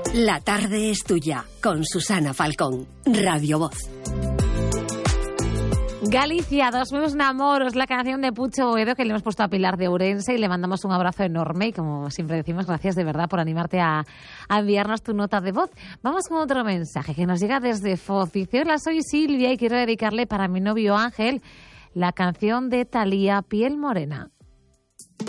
La tarde es tuya, con Susana Falcón, Radio Voz. Galicia, dos meus namoros, la canción de Pucho Boedo que le hemos puesto a Pilar de Ourense y le mandamos un abrazo enorme y como siempre decimos, gracias de verdad por animarte a enviarnos tu nota de voz. Vamos con otro mensaje que nos llega desde Foz. Dice: hola, soy Silvia y quiero dedicarle para mi novio Ángel la canción de Thalía, Piel Morena.